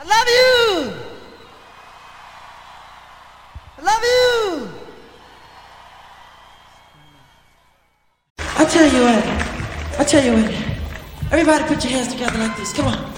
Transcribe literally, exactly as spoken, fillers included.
love you. I love you. I tell you what. I tell you what. Everybody put your hands together like this. Come on.